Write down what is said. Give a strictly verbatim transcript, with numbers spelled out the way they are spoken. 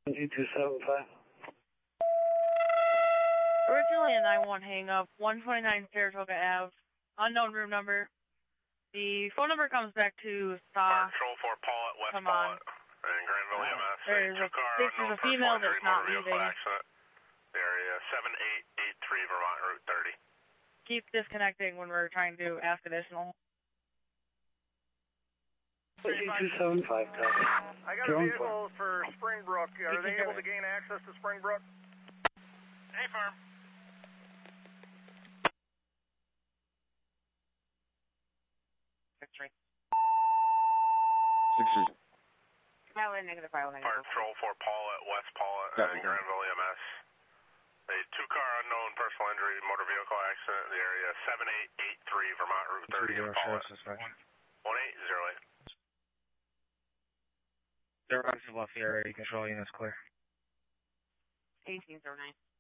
two seven five. Originally a nine one hang up, one twenty-nine Saratoga Avenue, unknown room number. The phone number comes back to Star. Control for Paulette, West Come on. Paulette, in Granville, E M S. There's a, there's a female that's not leaving. Accident. Area seven eight eight three Vermont Route thirty. Keep disconnecting when we're trying to ask additional. two seven five, copy. I got a vehicle for Springbrook. Are they able to gain access to Springbrook? Hey, firm. Six three. Six three. Pilot negative, pilot negative. Park Patrol for Paulette, West Paulette, Yeah, in Granville, E M S. A two-car unknown personal injury motor vehicle accident in the area seven eight eight three Vermont Route thirty in Paulette. one eight zero eight. They're on to left area, control units clear. eighteen zero nine.